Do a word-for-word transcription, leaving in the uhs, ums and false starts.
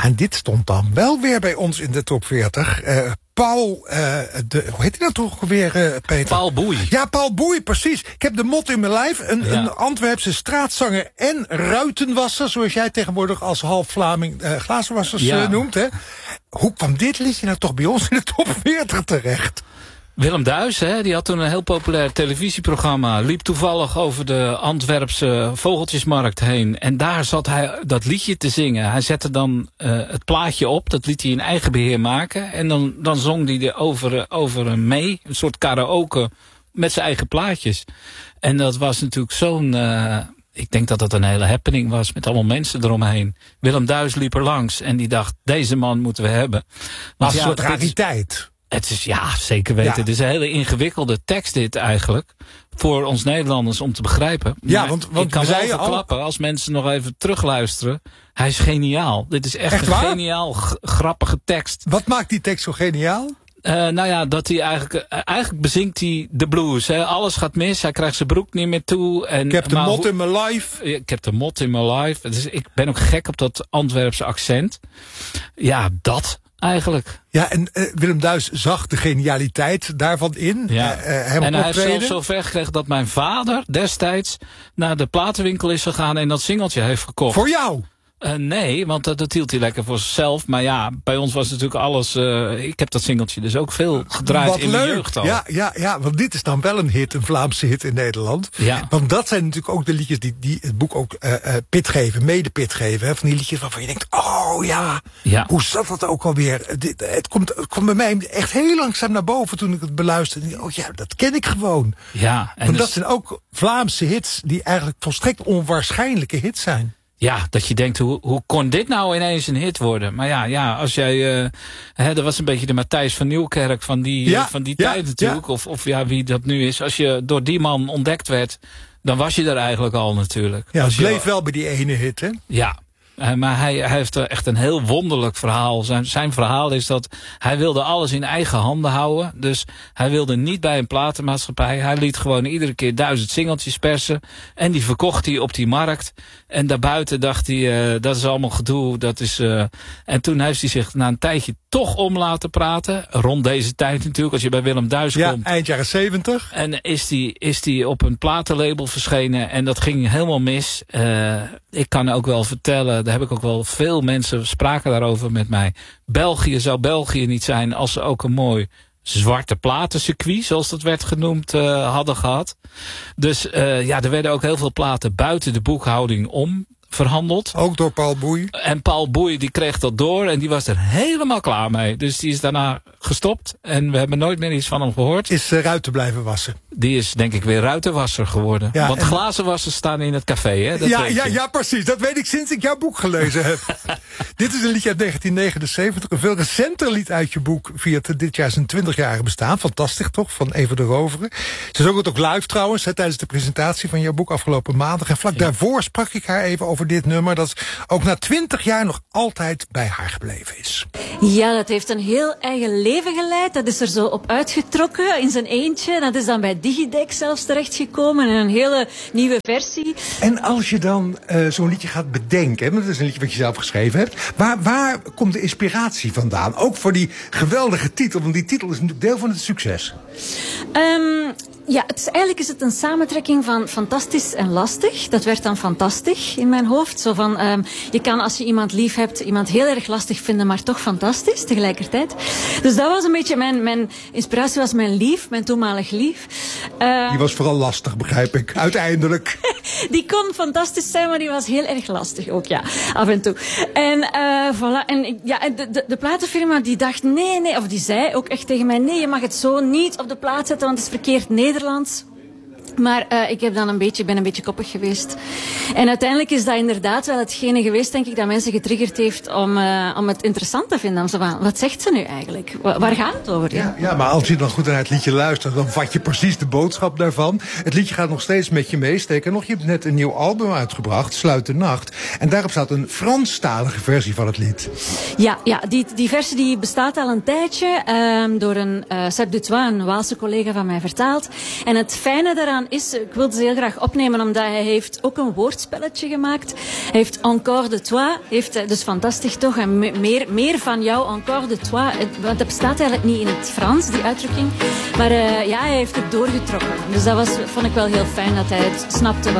en dit stond dan wel weer bij ons in de top veertig. Uh, Paul, uh, de, hoe heet hij nou toch weer, uh, Peter? Paul Boei. Ja, Paul Boei, precies. Ik heb de mot in mijn lijf. Een, ja. een Antwerpse straatzanger en ruitenwasser, zoals jij tegenwoordig als half Vlaming uh, glazenwassers ja. uh, noemt. Hè? Hoe kwam dit liedje nou toch bij ons in de top veertig terecht? Willem Duis, hè, die had toen een heel populair televisieprogramma. Liep toevallig over de Antwerpse vogeltjesmarkt heen. En daar zat hij dat liedje te zingen. Hij zette dan uh, het plaatje op. Dat liet hij in eigen beheer maken. En dan, dan zong hij er over, over hem mee. Een soort karaoke met zijn eigen plaatjes. En dat was natuurlijk zo'n... Uh, ik denk dat dat een hele happening was. Met allemaal mensen eromheen. Willem Duis liep er langs. En die dacht, deze man moeten we hebben. Als een ja, soort rariteit. Het is, ja, zeker weten. Ja. Het is een hele ingewikkelde tekst dit eigenlijk. Voor ons Nederlanders om te begrijpen. Ja, maar want, want ik kan we wel zeiden verklappen, al... als mensen nog even terugluisteren. Hij is geniaal. Dit is echt, echt een waar? geniaal, g- grappige tekst. Wat maakt die tekst zo geniaal? Uh, nou ja, dat hij eigenlijk, uh, eigenlijk bezingt hij de blues. Hè. Alles gaat mis, hij krijgt zijn broek niet meer toe. En, ik heb de maar, mot in mijn life. Ik heb de mot in mijn life. Dus ik ben ook gek op dat Antwerpse accent. Ja, dat eigenlijk. Ja, en uh, Willem Duis zag de genialiteit daarvan in. Ja. Uh, hem en hij heeft optreden. zelfs zo ver gekregen dat mijn vader destijds naar de platenwinkel is gegaan en dat singeltje heeft gekocht. Voor jou? Uh, nee, want dat, dat hield hij lekker voor zichzelf. Maar ja, bij ons was natuurlijk alles... Uh, ik heb dat singeltje dus ook veel gedraaid Wat in leuk. de jeugd al. Ja, ja, ja, want dit is dan wel een hit, een Vlaamse hit in Nederland. Ja. Want dat zijn natuurlijk ook de liedjes die, die het boek ook uh, uh, pit geven, mede pit geven. Hè? Van die liedjes waarvan je denkt, oh ja, ja. hoe zat dat ook alweer? Dit, het, komt, het komt bij mij echt heel langzaam naar boven toen ik het beluisterde. Oh ja, dat ken ik gewoon. Ja, en want dus... dat zijn ook Vlaamse hits die eigenlijk volstrekt onwaarschijnlijke hits zijn. Ja, dat je denkt, hoe, hoe kon dit nou ineens een hit worden? Maar ja, ja als jij... Uh, hè, dat was een beetje de Matthijs van Nieuwkerk van die, ja, uh, van die ja, tijd natuurlijk. Ja. Of, of ja, wie dat nu is. Als je door die man ontdekt werd, dan was je er eigenlijk al natuurlijk. Ja, het als bleef je, wel bij die ene hit, hè? Ja. Uh, maar hij, hij heeft echt een heel wonderlijk verhaal. Zijn, zijn verhaal is dat hij wilde alles in eigen handen houden. Dus hij wilde niet bij een platenmaatschappij. Hij liet gewoon iedere keer duizend singeltjes persen. En die verkocht hij op die markt. En daarbuiten dacht hij, uh, dat is allemaal gedoe. Dat is, uh... En toen heeft hij zich na een tijdje toch om laten praten. Rond deze tijd natuurlijk, als je bij Willem Duis ja, komt. Eind jaren zeventig. En is die, is die op een platenlabel verschenen. En dat ging helemaal mis. Uh, ik kan ook wel vertellen, daar heb ik ook wel veel mensen spraken daarover met mij. België zou België niet zijn als ze ook een mooi zwarte platencircuit, zoals dat werd genoemd, uh, hadden gehad. Dus uh, ja, er werden ook heel veel platen buiten de boekhouding om verhandeld. Ook door Paul Boei. En Paul Boei die kreeg dat door en die was er helemaal klaar mee. Dus die is daarna gestopt en we hebben nooit meer iets van hem gehoord. Is uh, ruiten blijven wassen. Die is denk ik weer ruitenwasser geworden. Ja, Want glazenwassers staan in het café, hè? Dat ja, ja, ja, precies. Dat weet ik sinds ik jouw boek gelezen heb. Dit is een liedje uit negentien negenenzeventig. Een veel recenter lied uit je boek. Viert dit jaar zijn twintigjarige bestaan. Fantastisch toch? Van Eva de Rovere. Ze zong het ook live trouwens. Hè, tijdens de presentatie van jouw boek afgelopen maandag. En vlak ja. daarvoor sprak ik haar even over dit nummer. Dat ook na twintig jaar nog altijd bij haar gebleven is. Ja, dat heeft een heel eigen leven geleid. Dat is er zo op uitgetrokken in zijn eentje. Dat is dan bij Digideck zelfs terechtgekomen. In een hele nieuwe versie. En als je dan uh, zo'n liedje gaat bedenken. Want dat is een liedje wat je zelf geschreven hebt. Waar, waar komt de inspiratie vandaan? Ook voor die geweldige titel. Want die titel is natuurlijk deel van het succes. Um, ja, het is, eigenlijk is het een samentrekking van fantastisch en lastig. Dat werd dan fantastisch in mijn hoofd. Zo van, um, je kan als je iemand lief hebt, iemand heel erg lastig vinden, maar toch fantastisch tegelijkertijd. Dus dat was een beetje mijn, mijn inspiratie, was mijn lief, mijn toenmalig lief. Uh, die was vooral lastig, begrijp ik, uiteindelijk. Die kon fantastisch zijn, maar die was heel erg lastig ook, ja, af en toe. En uh, voilà, en ik, ja, de, de, de platenfirma die dacht, nee, nee, of die zei ook echt tegen mij, nee, je mag het zo niet op de plaat zetten, want het is verkeerd Nederlands. Maar uh, ik heb dan een beetje, ben een beetje koppig geweest. En uiteindelijk is dat inderdaad wel hetgene geweest, denk ik, dat mensen getriggerd heeft om, uh, om het interessant te vinden. Om zo van, wat zegt ze nu eigenlijk? Waar, waar gaat het over? Ja, ja, maar als je dan goed naar het liedje luistert, dan vat je precies de boodschap daarvan. Het liedje gaat nog steeds met je meesteken. Nog, je hebt net een nieuw album uitgebracht, Sluit de Nacht. En daarop staat een Franstalige versie van het lied. Ja, ja die, die versie die bestaat al een tijdje. Um, door een uh, Seb Dutois, een Waalse collega van mij, vertaald. En het fijne daaraan gedaan is, ik wilde ze heel graag opnemen, omdat hij heeft ook een woordspelletje gemaakt. Hij heeft Encore de toi, heeft, dus fantastisch toch, en meer, meer van jou, Encore de toi. Want dat bestaat eigenlijk niet in het Frans, die uitdrukking. Maar uh, ja, hij heeft het doorgetrokken. Dus dat was, vond ik wel heel fijn dat hij het snapte.